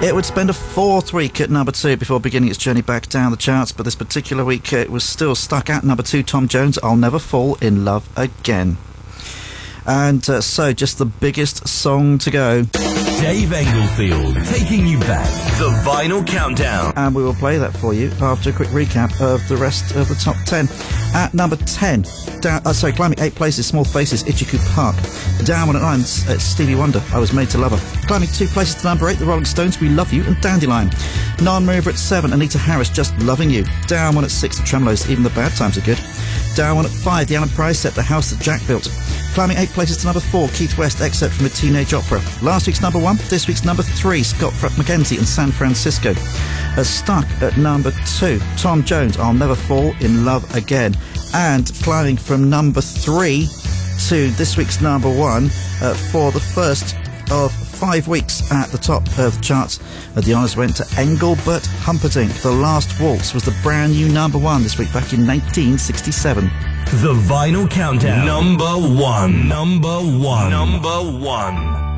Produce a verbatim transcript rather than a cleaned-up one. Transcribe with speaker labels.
Speaker 1: It would spend a fourth week at number two before beginning its journey back down the charts, but this particular week uh, it was still stuck at number two. Tom Jones, I'll Never Fall in Love Again. And uh, so, just the biggest song to go.
Speaker 2: Dave Englefield, taking you back. The Vinyl Countdown.
Speaker 1: And we will play that for you after a quick recap of the rest of the top ten. At number ten, down, uh, sorry, climbing eight places, Small Faces, Itchy Park. Down one at nine, it's Stevie Wonder, I Was Made to Love Her. Climbing two places to number eight, The Rolling Stones, We Love You, and Dandelion. Non-mover at seven, Anita Harris, Just Loving You. Down one at six, The Tremolos, Even the Bad Times Are Good. Down one at five, the Alan Price set, The House That Jack Built. Climbing eight places to number four, Keith West, Excerpt from a Teenage Opera. Last week's number one, this week's number three, Scott Mackenzie and San Francisco. Uh, stuck at number two, Tom Jones, I'll Never Fall in Love Again. And climbing from number three to this week's number one uh, for the first of five weeks at the top of the charts. Uh, the honours went to Engelbert Humperdinck. The Last Waltz was the brand new number one this week back in nineteen sixty-seven.
Speaker 2: The Vinyl Countdown. Number one. Number one. Number one.